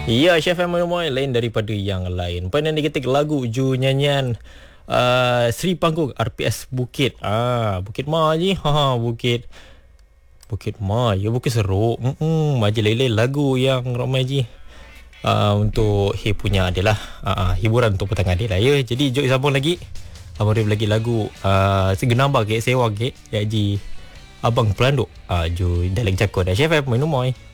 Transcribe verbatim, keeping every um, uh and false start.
Ya, Chef Emmanuel lain daripada yang lain. Pernah diketik lagu ju nyanyian uh, Sri Panggung R P S Bukit. Ah, Bukit Ma je. Ha, Bukit Bukit Ma, ya Bukit Seruk. Hmm, aja lain lagu yang ramai je. Uh, untuk he punya adalah uh, hiburan untuk petang hari lah ya. Jadi jom sambung lagi. Abang Rif lagi lagu uh, Segenambah ke sewa ke ya ji Abang Pelanduk. Ah, uh, ju dalam cakap dah Chef Emmanuel.